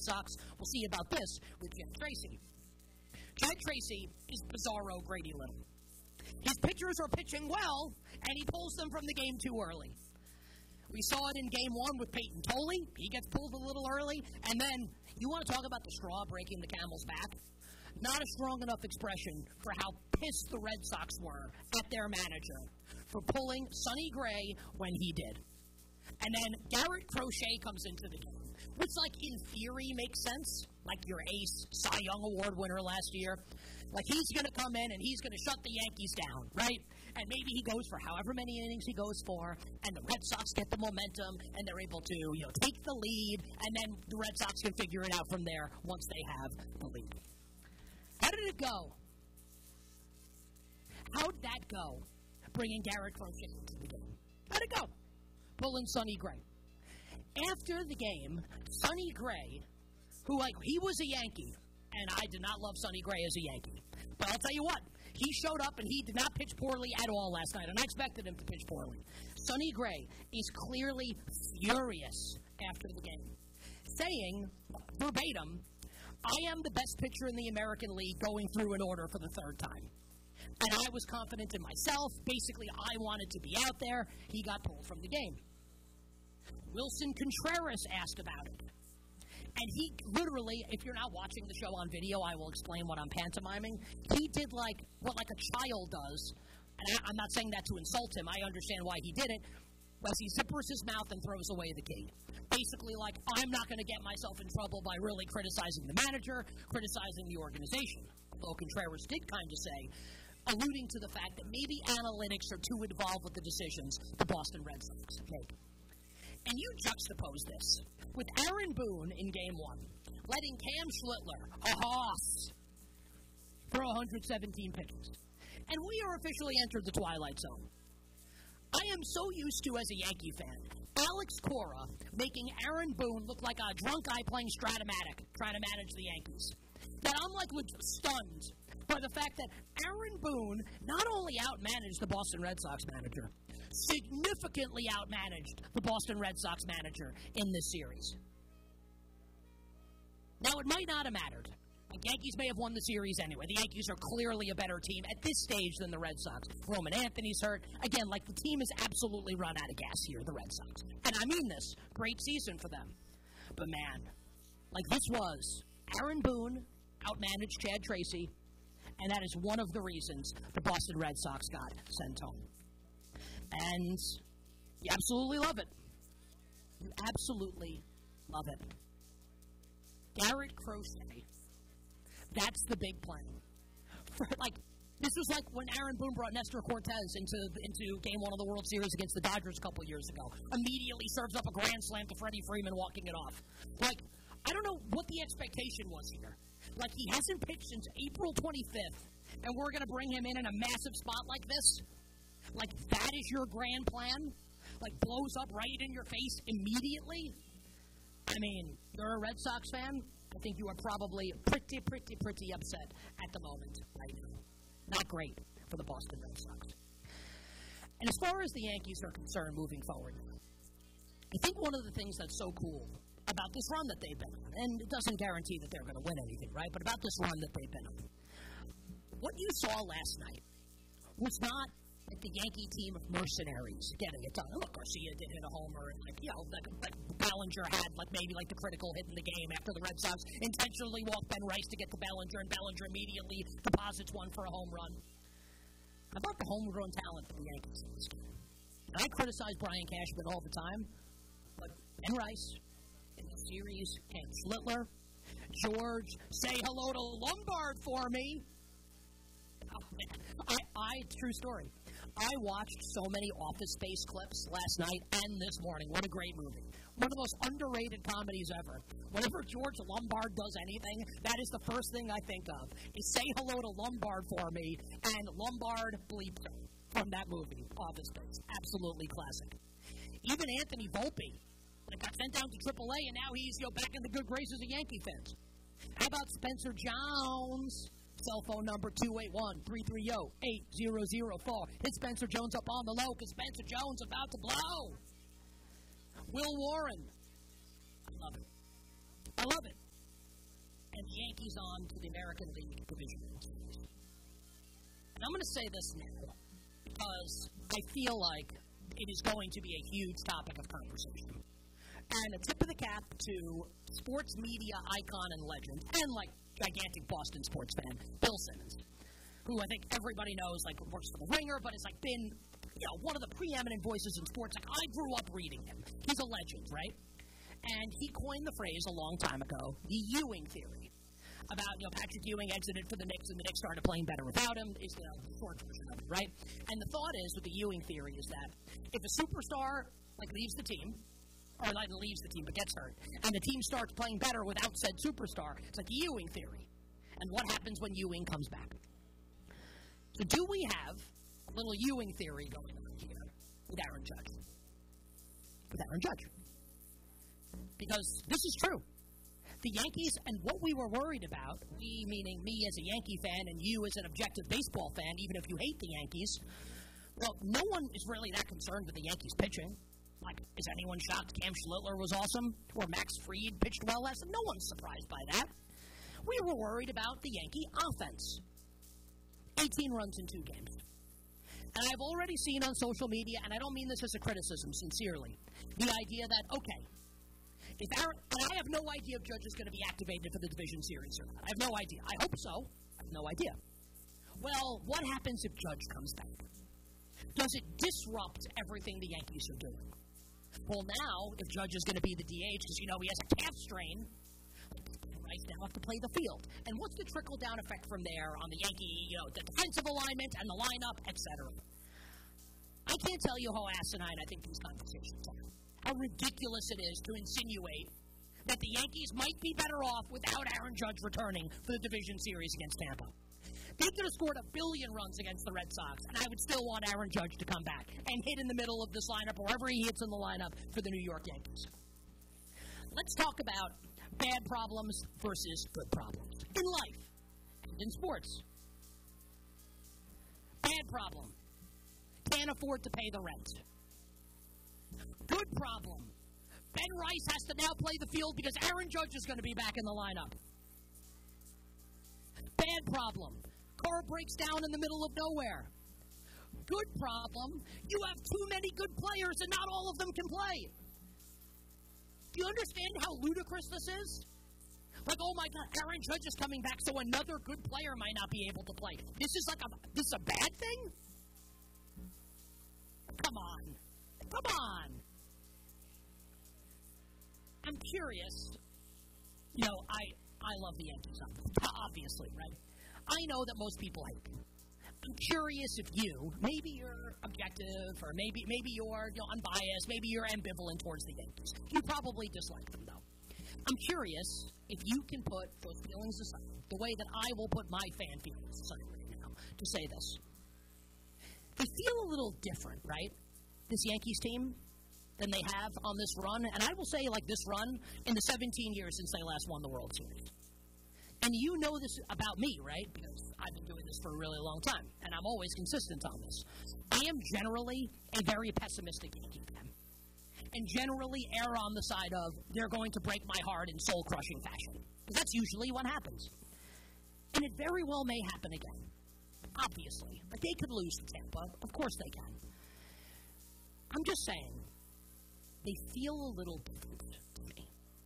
Red Sox. We'll see about this with Chad Tracy. Chad Tracy is bizarro Grady Little. His pitchers are pitching well, and he pulls them from the game too early. We saw it in Game 1 with Peyton Tolley. He gets pulled a little early. And then, you want to talk about the straw breaking the camel's back? Not a strong enough expression for how pissed the Red Sox were at their manager for pulling Sonny Gray when he did. And then Garrett Crochet comes into the game, which, like, in theory makes sense. Like your ace Cy Young Award winner last year. Like, he's going to come in and he's going to shut the Yankees down, right? And maybe he goes for however many innings he goes for, and the Red Sox get the momentum, and they're able to, take the lead, and then the Red Sox can figure it out from there once they have the lead. How did it go? How'd that go, bringing Garrett Crochet into the game? How'd it go? Pulling Sonny Gray. After the game, Sonny Gray, who, he was a Yankee, and I did not love Sonny Gray as a Yankee. But I'll tell you what, he showed up and he did not pitch poorly at all last night, and I expected him to pitch poorly. Sonny Gray is clearly furious after the game, saying, verbatim, I am the best pitcher in the American League going through an order for the third time. And I was confident in myself. Basically, I wanted to be out there. He got pulled from the game. Wilson Contreras asked about it. And he literally, if you're not watching the show on video, I will explain what I'm pantomiming. He did what a child does. And I'm not saying that to insult him. I understand why he did it. As he zippers his mouth and throws away the key. Basically, I'm not going to get myself in trouble by really criticizing the manager, criticizing the organization. Although Contreras did kind of say, alluding to the fact that maybe analytics are too involved with the decisions the Boston Red Sox make. And you juxtapose this with Aaron Boone in Game 1, letting Cam Schlittler, a hoss, throw 117 pitches. And we are officially entered the twilight zone. I am so used to, as a Yankee fan, Alex Cora making Aaron Boone look like a drunk guy playing Stratomatic, trying to manage the Yankees. That I'm stunned by the fact that Aaron Boone not only outmanaged the Boston Red Sox manager, significantly outmanaged the Boston Red Sox manager in this series. Now, it might not have mattered. The Yankees may have won the series anyway. The Yankees are clearly a better team at this stage than the Red Sox. Roman Anthony's hurt. Again, the team is absolutely run out of gas here, the Red Sox. And I mean this. Great season for them. But man, this was Aaron Boone outmanaged Chad Tracy, and that is one of the reasons the Boston Red Sox got sent home. And you absolutely love it. You absolutely love it. Garrett Crochet. That's the big plan. This was like when Aaron Boone brought Nestor Cortez into Game 1 of the World Series against the Dodgers a couple years ago. Immediately serves up a grand slam to Freddie Freeman, walking it off. I don't know what the expectation was here. He hasn't pitched since April 25th, and we're going to bring him in a massive spot like this? That is your grand plan? Blows up right in your face immediately? I mean, you're a Red Sox fan? I think you are probably pretty upset at the moment right now. Not great for the Boston Red Sox. And as far as the Yankees are concerned moving forward, I think one of the things that's so cool about this run that they've been on, and it doesn't guarantee that they're going to win anything, right? But about this run that they've been on, what you saw last night was not the Yankee team of mercenaries getting it done. Look, Garcia did hit a homer, and Bellinger had maybe the critical hit in the game after the Red Sox intentionally walked Ben Rice to get to Bellinger, and Bellinger immediately deposits one for a home run. How about the homegrown talent for the Yankees in this game? And I criticize Brian Cashman all the time, but Ben Rice in the series, Cam Schlittler, George, say hello to Lombard for me. Oh, man. True story. I watched so many Office Space clips last night and this morning. What a great movie. One of the most underrated comedies ever. Whenever George Lombard does anything, that is the first thing I think of. Is say hello to Lombard for me, and Lombard bleeps him from that movie, Office Space. Absolutely classic. Even Anthony Volpe got sent down to AAA, and now he's back in the good graces of Yankee fans. How about Spencer Jones? Cell phone number 281-330-8004. Hit Spencer Jones up on the low because Spencer Jones about to blow. Will Warren. I love it. Yankees on to the American League Division Series. And I'm going to say this now because I feel like it is going to be a huge topic of conversation. And a tip of the cap to sports media icon and legend, and like gigantic Boston sports fan, Bill Simmons, who I think everybody knows, like works for the Ringer, but has like been, one of the preeminent voices in sports. Like I grew up reading him. He's a legend, right? And he coined the phrase a long time ago, the Ewing theory, about Patrick Ewing exited for the Knicks and the Knicks started playing better without him. Is the short version of it, right? And the thought is with the Ewing theory is that if a superstar leaves the team, or not leaves the team but gets hurt, and the team starts playing better without said superstar, it's like the Ewing theory. And what happens when Ewing comes back? So do we have a little Ewing theory going on here with Aaron Judge? With Aaron Judge. Because this is true. The Yankees, and what we were worried about, we meaning me as a Yankee fan and you as an objective baseball fan, even if you hate the Yankees, well, no one is really that concerned with the Yankees pitching. Like, is anyone shocked Cam Schlittler was awesome? Or Max Fried pitched well last time? No one's surprised by that. We were worried about the Yankee offense. 18 runs in 2 games. And I've already seen on social media, and I don't mean this as a criticism, sincerely, the idea that, okay, and I have no idea if Judge is going to be activated for the division series or not. I have no idea. I hope so. I have no idea. Well, what happens if Judge comes back? Does it disrupt everything the Yankees are doing? Well, now, if Judge is going to be the DH, because, he has a calf strain, right now have to play the field. And what's the trickle-down effect from there on the Yankee, the defensive alignment and the lineup, etc.? I can't tell you how asinine I think these conversations are. How ridiculous it is to insinuate that the Yankees might be better off without Aaron Judge returning for the division series against Tampa. They could have scored 1 billion runs against the Red Sox, and I would still want Aaron Judge to come back and hit in the middle of this lineup, or wherever he hits in the lineup for the New York Yankees. Let's talk about bad problems versus good problems in life and in sports. Bad problem. Can't afford to pay the rent. Good problem. Ben Rice has to now play the field because Aaron Judge is going to be back in the lineup. Bad problem. Car breaks down in the middle of nowhere. Good problem. You have too many good players and not all of them can play. Do you understand how ludicrous this is? Like, oh my God, Aaron Judge is coming back, so another good player might not be able to play. This is a bad thing? Come on. Come on. I'm curious. I love the Yankees, obviously, right? I know that most people hate them. I'm curious if maybe you're objective, or maybe you're unbiased, maybe you're ambivalent towards the Yankees. You probably dislike them, though. I'm curious if you can put those feelings aside, the way that I will put my fan feelings aside right now, to say this. They feel a little different, right? This Yankees team than they have on this run. And I will say, this run in the 17 years since they last won the World Series. And you know this about me, right? Because I've been doing this for a really long time, and I'm always consistent on this. I am generally a very pessimistic Yankee fan, and generally err on the side of they're going to break my heart in soul-crushing fashion. Because that's usually what happens. And it very well may happen again, obviously. But they could lose to Tampa. Of course they can. I'm just saying, they feel a little different to me.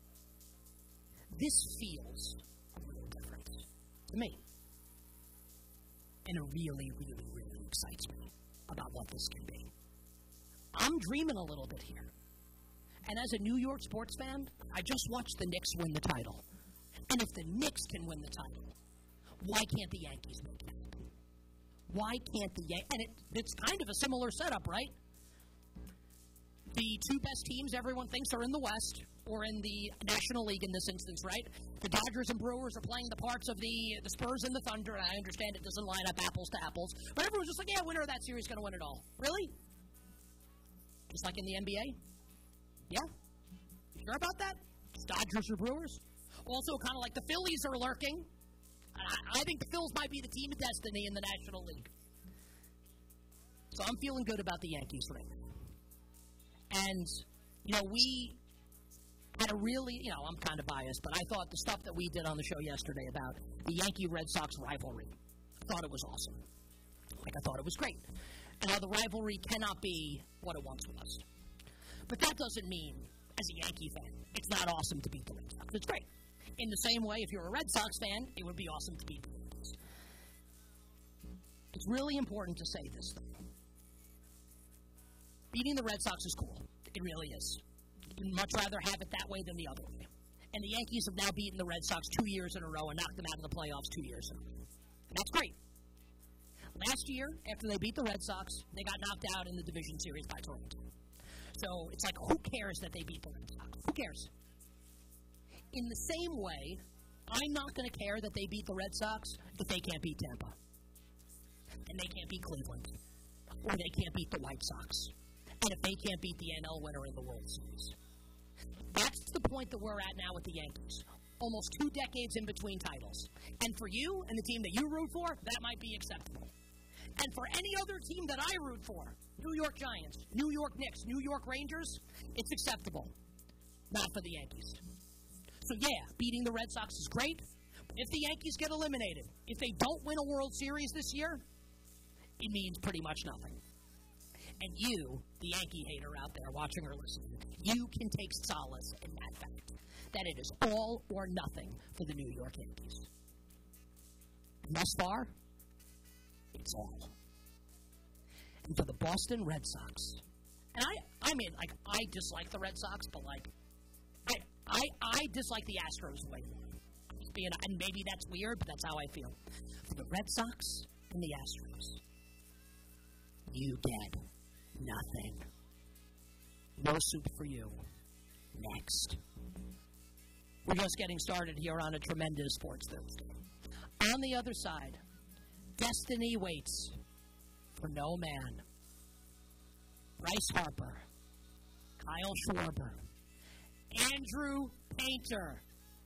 This feels a little different to me. And it really, really, really excites me about what this can be. I'm dreaming a little bit here. And as a New York sports fan, I just watched the Knicks win the title. And if the Knicks can win the title, why can't the Yankees make it happen? Why can't the Yankees? And it's kind of a similar setup, right? The 2 best teams everyone thinks are in the West, or in the National League in this instance, right? The Dodgers and Brewers are playing the parts of the Spurs and the Thunder, and I understand it doesn't line up apples to apples. But everyone's just like, yeah, winner of that series is going to win it all. Really? Just like in the NBA? Yeah? You sure about that? It's Dodgers or Brewers? Also, kind of like the Phillies are lurking. I think the Phils might be the team of destiny in the National League. So I'm feeling good about the Yankees right now. And, had a really, I'm kind of biased, but I thought the stuff that we did on the show yesterday about the Yankee-Red Sox rivalry, I thought it was awesome. I thought it was great. And how the rivalry cannot be what it once was. But that doesn't mean, as a Yankee fan, it's not awesome to beat the Red Sox. It's great. In the same way, if you're a Red Sox fan, it would be awesome to beat the Yankees. It's really important to say this, though. Beating the Red Sox is cool. It really is. You'd much rather have it that way than the other way. And the Yankees have now beaten the Red Sox 2 years in a row and knocked them out of the playoffs 2 years in a row. And that's great. Last year, after they beat the Red Sox, they got knocked out in the division series by Toronto. So it's like, who cares that they beat the Red Sox? Who cares? In the same way, I'm not going to care that they beat the Red Sox if they can't beat Tampa. And they can't beat Cleveland. Or they can't beat the White Sox. And if they can't beat the NL winner in the World Series. That's the point that we're at now with the Yankees. Almost 2 decades in between titles. And for you and the team that you root for, that might be acceptable. And for any other team that I root for, New York Giants, New York Knicks, New York Rangers, it's acceptable. Not for the Yankees. So yeah, beating the Red Sox is great. But if the Yankees get eliminated, if they don't win a World Series this year, it means pretty much nothing. And you, the Yankee hater out there watching or listening, you can take solace in that fact, that it is all or nothing for the New York Yankees. And thus far, it's all. And for the Boston Red Sox, and I dislike the Red Sox, but I dislike the Astros way more. And maybe that's weird, but that's how I feel. For the Red Sox and the Astros, you get nothing. No soup for you. Next. We're just getting started here on a tremendous Sports Thursday. On the other side, destiny waits for no man. Bryce Harper, Kyle Schwarber, Andrew Painter.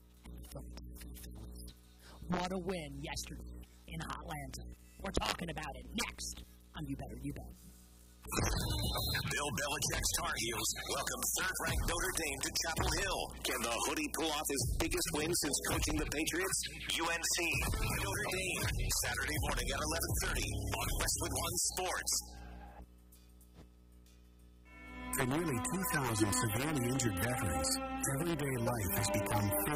What a win yesterday in Atlanta. We're talking about it next on You Better You Bet. Bill Belichick's Tar Heels welcome third-ranked Notre Dame to Chapel Hill. Can the Hoodie pull off his biggest win since coaching the Patriots? UNC, Notre Dame, Saturday morning at 11:30 on Westwood One Sports. For nearly 2,000 severely injured veterans, everyday life has become